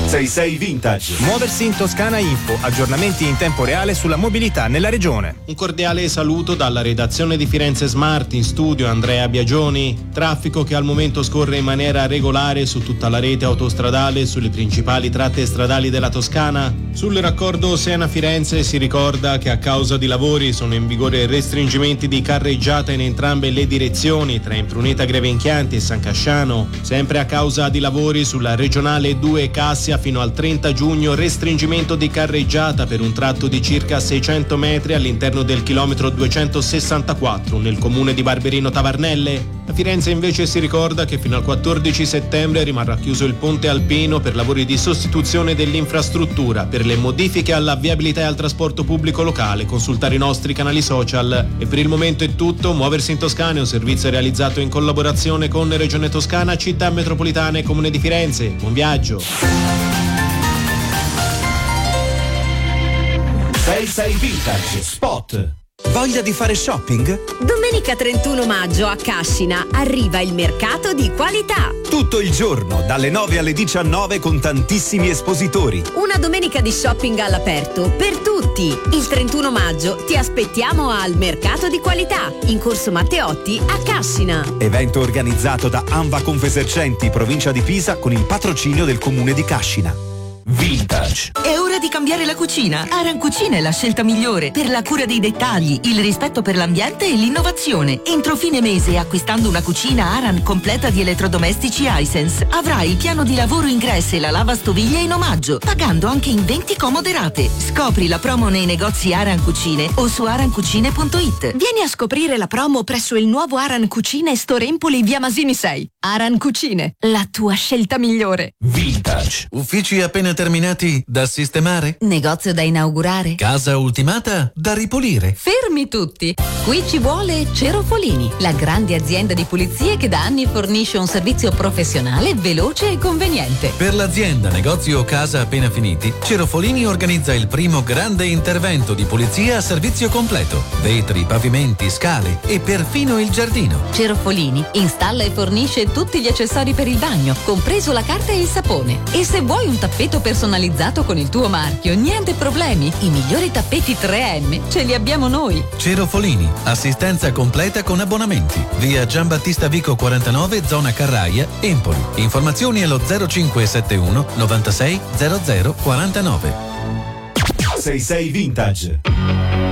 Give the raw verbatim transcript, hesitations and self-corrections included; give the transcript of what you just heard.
sei sei Vintage. Muoversi in Toscana Info, aggiornamenti in tempo reale sulla mobilità nella regione. Un cordiale saluto dalla redazione di Firenze Smart, in studio Andrea Biagioni. Traffico che al momento scorre in maniera regolare su tutta la rete autostradale e sulle principali tratte stradali della Toscana. Sul raccordo Siena-Firenze si ricorda che a causa di lavori sono in vigore restringimenti di carreggiata in entrambe le direzioni tra Impruneta Grevenchianti e San Casciano. Sempre a causa di lavori sulla regionale due Cassia fino al trenta giugno, restringimento di carreggiata per un tratto di circa seicento metri all'interno del chilometro duecentosessantaquattro nel comune di Barberino Tavarnelle. A Firenze invece si ricorda che fino al quattordici settembre rimarrà chiuso il ponte alpino per lavori di sostituzione dell'infrastruttura. Per le modifiche alla viabilità e al trasporto pubblico locale consultare i nostri canali social. E per il momento è tutto. Muoversi in Toscana è un servizio realizzato in collaborazione con Regione Toscana, Città Metropolitana e Comune di Firenze. Buon viaggio. sei sei Vintage Spot. Voglia di fare shopping? Domenica trentuno maggio a Cascina arriva il mercato di qualità. Tutto il giorno, dalle nove alle diciannove, con tantissimi espositori. Una domenica di shopping all'aperto per tutti. Il trentuno maggio ti aspettiamo al mercato di qualità in Corso Matteotti a Cascina. Evento organizzato da Anva Confesercenti, provincia di Pisa, con il patrocinio del comune di Cascina. Vintage. È ora di cambiare la cucina. Aran Cucina è la scelta migliore per la cura dei dettagli, il rispetto per l'ambiente e l'innovazione. Entro fine mese, acquistando una cucina Aran completa di elettrodomestici Hisense, avrai il piano di lavoro ingresso e la lavastoviglie in omaggio, pagando anche in venti comode rate. Scopri la promo nei negozi Aran Cucine o su aran cucine punto it. Vieni a scoprire la promo presso il nuovo Aran Cucine Store Empoli via Masini sei. Aran Cucine, la tua scelta migliore. Vintage. Uffici appena terminati da sistemare? Negozio da inaugurare? Casa ultimata da ripulire? Fermi tutti! Qui ci vuole Cerofolini, la grande azienda di pulizie che da anni fornisce un servizio professionale, veloce e conveniente. Per l'azienda, negozio o casa appena finiti, Cerofolini organizza il primo grande intervento di pulizia a servizio completo. Vetri, pavimenti, scale e perfino il giardino. Cerofolini installa e fornisce tutti gli accessori per il bagno, compreso la carta e il sapone. E se vuoi un tappeto personalizzato con il tuo marchio, niente problemi. I migliori tappeti tre emme ce li abbiamo noi. Cerofolini, assistenza completa con abbonamenti. Via Giambattista Vico quarantanove, zona Carraia, Empoli. Informazioni allo zero cinque sette uno novantasei zero zero quarantanove. sei sei Vintage.